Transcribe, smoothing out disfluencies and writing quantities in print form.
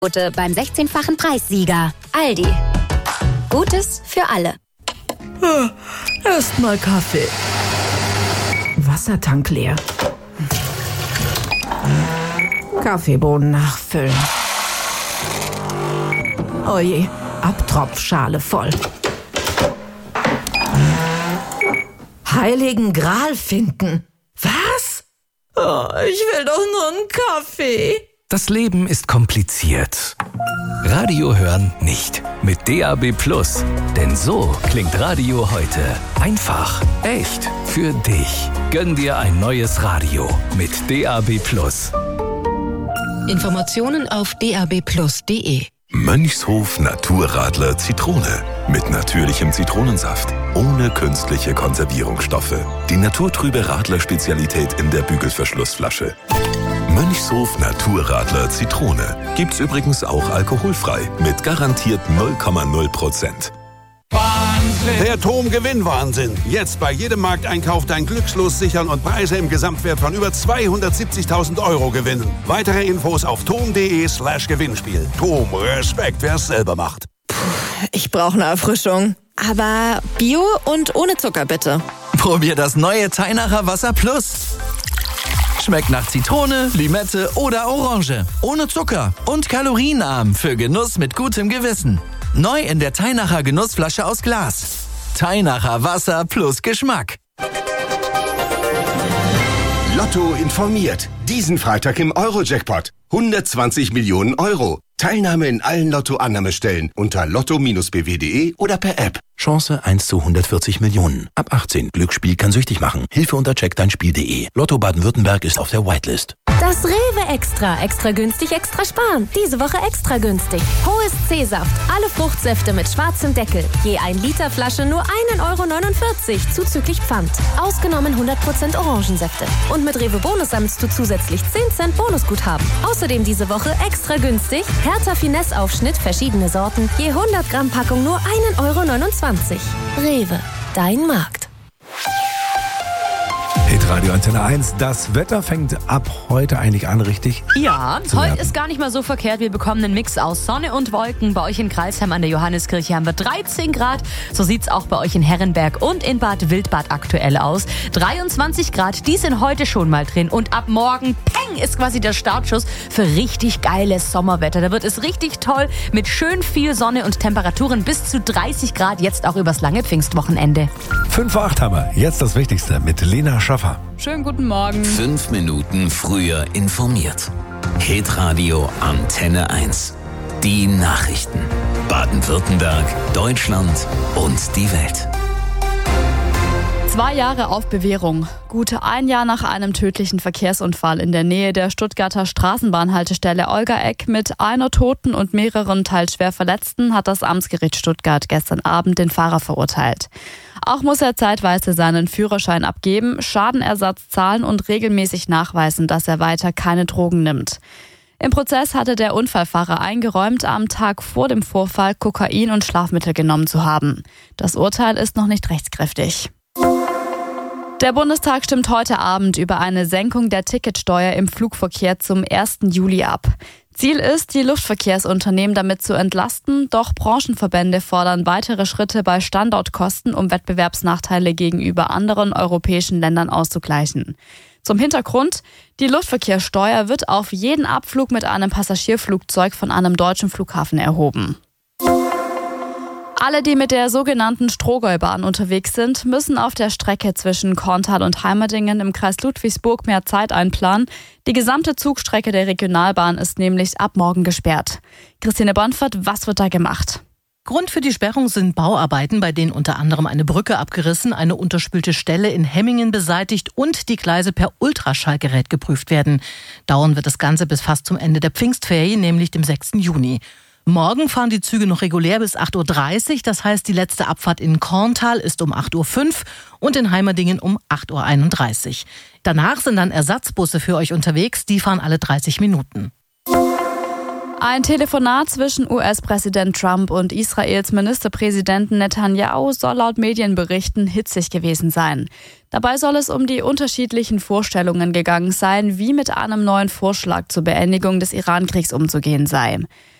beim 16-fachen Preissieger. Aldi. Gutes für alle. Erstmal Kaffee. Wassertank leer. Kaffeebohnen nachfüllen. Oje, Abtropfschale voll. Heiligen Gral finden. Was? Oh, ich will doch nur einen Kaffee. Das Leben ist kompliziert. Radio hören nicht. Mit DAB+. Denn so klingt Radio heute. Einfach, echt, für dich. Gönn dir ein neues Radio mit DAB+. Informationen auf dabplus.de. Mönchshof Naturradler Zitrone. Mit natürlichem Zitronensaft. Ohne künstliche Konservierungsstoffe. Die naturtrübe Radler-Spezialität in der Bügelverschlussflasche. Mönchshof Naturradler Zitrone. Gibt's übrigens auch alkoholfrei. Mit garantiert 0,0%. Der TOM-Gewinnwahnsinn. Jetzt bei jedem Markteinkauf dein Glückslos sichern und Preise im Gesamtwert von über 270.000 € gewinnen. Weitere Infos auf tom.de/Gewinnspiel. TOM, Respekt, wer es selber macht. Ich brauche eine Erfrischung. Aber Bio und ohne Zucker, bitte. Probier das neue Teinacher Wasser Plus. Schmeckt nach Zitrone, Limette oder Orange. Ohne Zucker und kalorienarm für Genuss mit gutem Gewissen. Neu in der Teinacher Genussflasche aus Glas. Teinacher Wasser plus Geschmack. Lotto informiert. Diesen Freitag im Euro-Jackpot. 120 Millionen €. Teilnahme in allen Lotto-Annahmestellen unter lotto-bw.de oder per App. Chance 1 zu 140 Millionen. Ab 18. Glücksspiel kann süchtig machen. Hilfe unter checkdeinspiel.de. Lotto Baden-Württemberg ist auf der Whitelist. Das Rewe Extra. Extra günstig, extra sparen. Diese Woche extra günstig. Hohes C-Saft. Alle Fruchtsäfte mit schwarzem Deckel. Je 1 Liter Flasche nur 1,49 € zuzüglich Pfand. Ausgenommen 100% Orangensäfte. Und mit Rewe Bonus sammelst du zusätzlich 10 Cent Bonusguthaben. Außerdem diese Woche extra günstig. Hertha Finesse Aufschnitt, verschiedene Sorten. Je 100 Gramm Packung nur 1,29 €. Rewe. Dein Markt. Hitradio Antenne 1, das Wetter fängt ab heute eigentlich an, richtig? Ja, heute ist gar nicht mal so verkehrt. Wir bekommen einen Mix aus Sonne und Wolken. Bei euch in Kreisheim an der Johanneskirche haben wir 13 Grad. So sieht's auch bei euch in Herrenberg und in Bad Wildbad aktuell aus. 23 Grad, die sind heute schon mal drin. Und ab morgen, peng, ist quasi der Startschuss für richtig geiles Sommerwetter. Da wird es richtig toll mit schön viel Sonne und Temperaturen bis zu 30 Grad, jetzt auch übers lange Pfingstwochenende. 5:08 haben wir. Jetzt das Wichtigste mit Lena Schaffer. Schönen guten Morgen. 5 Minuten früher informiert. Hitradio Antenne 1. Die Nachrichten. Baden-Württemberg, Deutschland und die Welt. 2 Jahre auf Bewährung. Gut ein Jahr nach einem tödlichen Verkehrsunfall in der Nähe der Stuttgarter Straßenbahnhaltestelle Olgaeck mit einer Toten und mehreren teils schwer Verletzten hat das Amtsgericht Stuttgart gestern Abend den Fahrer verurteilt. Auch muss er zeitweise seinen Führerschein abgeben, Schadenersatz zahlen und regelmäßig nachweisen, dass er weiter keine Drogen nimmt. Im Prozess hatte der Unfallfahrer eingeräumt, am Tag vor dem Vorfall Kokain und Schlafmittel genommen zu haben. Das Urteil ist noch nicht rechtskräftig. Der Bundestag stimmt heute Abend über eine Senkung der Ticketsteuer im Flugverkehr zum 1. Juli ab. Ziel ist, die Luftverkehrsunternehmen damit zu entlasten, doch Branchenverbände fordern weitere Schritte bei Standortkosten, um Wettbewerbsnachteile gegenüber anderen europäischen Ländern auszugleichen. Zum Hintergrund: Die Luftverkehrssteuer wird auf jeden Abflug mit einem Passagierflugzeug von einem deutschen Flughafen erhoben. Alle, die mit der sogenannten Strohgäubahn unterwegs sind, müssen auf der Strecke zwischen Korntal und Heimerdinger im Kreis Ludwigsburg mehr Zeit einplanen. Die gesamte Zugstrecke der Regionalbahn ist nämlich ab morgen gesperrt. Christine Bonfert, was wird da gemacht? Grund für die Sperrung sind Bauarbeiten, bei denen unter anderem eine Brücke abgerissen, eine unterspülte Stelle in Hemmingen beseitigt und die Gleise per Ultraschallgerät geprüft werden. Dauern wird das Ganze bis fast zum Ende der Pfingstferien, nämlich dem 6. Juni. Morgen fahren die Züge noch regulär bis 8:30 Uhr. Das heißt, die letzte Abfahrt in Korntal ist um 8:05 Uhr und in Heimerdingen um 8:31 Uhr. Danach sind dann Ersatzbusse für euch unterwegs. Die fahren alle 30 Minuten. Ein Telefonat zwischen US-Präsident Trump und Israels Ministerpräsidenten Netanyahu soll laut Medienberichten hitzig gewesen sein. Dabei soll es um die unterschiedlichen Vorstellungen gegangen sein, wie mit einem neuen Vorschlag zur Beendigung des Iran-Kriegs umzugehen sei.